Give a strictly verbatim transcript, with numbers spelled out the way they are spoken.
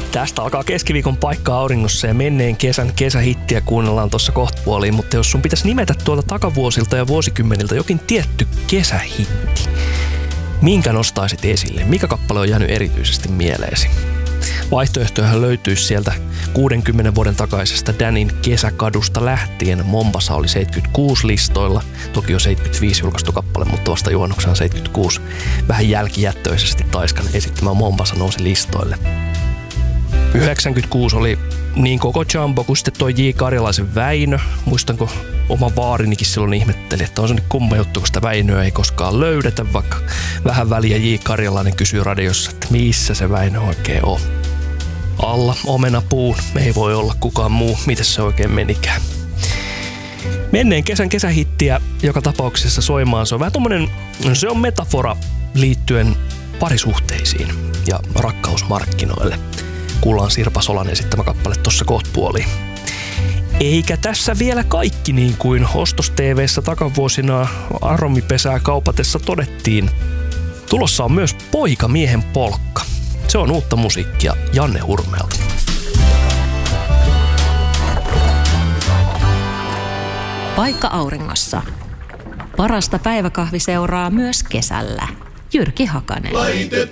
Tästä alkaa keskiviikon paikka auringossa ja menneen kesän kesähittiä kuunnellaan tuossa kohtapuoliin, mutta jos sun pitäisi nimetä tuolta takavuosilta ja vuosikymmeniltä jokin tietty kesähitti, minkä nostaisit esille? Mikä kappale on jäänyt erityisesti mieleesi? Vaihtoehtojahan löytyisi sieltä kuudenkymmenen vuoden takaisesta Danin kesäkadusta lähtien. Mombasa oli seitsemänkymmentäkuusi listoilla, toki jo seitsemänkymmentäviisi julkaistu kappale, mutta vasta juhannuksena seitsemänkymmentäkuusi. Vähän jälkijättöisesti Taiskan esittämä Mombasa nousi listoille. yhdeksänkymmentäkuusi oli niin koko Jumbo kuin sitten toi J. Karjalaisen Väinö. Muistanko oma vaarinikin silloin ihmetteli, että on se nyt kumma juttu, kun sitä Väinöä ei koskaan löydetä, vaikka vähän väliä J. Karjalainen kysyy radiossa, että missä se Väinö oikein on. Alla omenapuun, ei voi olla kukaan muu, miten se oikein menikään. Menneen kesän kesähittiä joka tapauksessa soimaan, se on vähän tommonen, se on metafora liittyen parisuhteisiin ja rakkausmarkkinoille. Kuullaan Sirpa Solan esittämä kappale tuossa kohtapuoliin. Eikä tässä vielä kaikki, niin kuin Ostos T V:ssä takavuosina aromipesää kaupatessa todettiin. Tulossa on myös Poikamiehen polkka. Se on uutta musiikkia Janne Hurmeelta. Paikka auringossa. Parasta päiväkahviseuraa myös kesällä. Jyrki Hakanen.